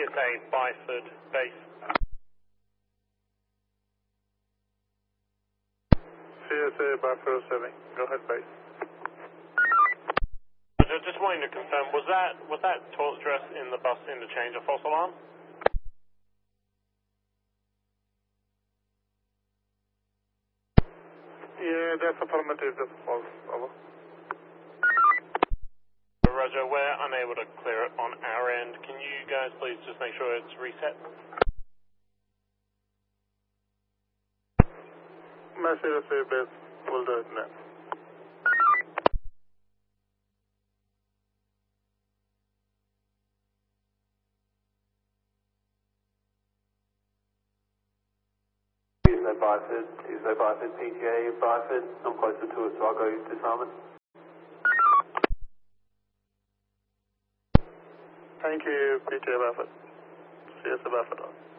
CSA Byford base. CSA Byford 07, go ahead base. Just wanting to confirm, was that torch dress in the bus interchange a false alarm? Yeah, that's affirmative, that's false. Over. Roger, we're unable to clear it on our end. Can you guys please just make sure it's reset? Message say base, we'll do it now. Tuesday Byford, PTA Byford, I'm closer to it, so I'll go disarm it. Thank you, PTA Byford. CSA Byford.